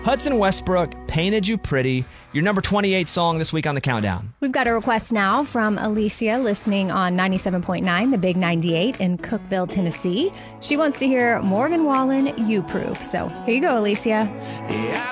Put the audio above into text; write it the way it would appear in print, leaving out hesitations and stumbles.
Hudson Westbrook, Painted You Pretty, your number 28 song this week on the countdown. We've got a request now from Alicia listening on 97.9, the Big 98 in Cookeville, Tennessee. She wants to hear Morgan Wallen, You Proof. So here you go, Alicia. Yeah.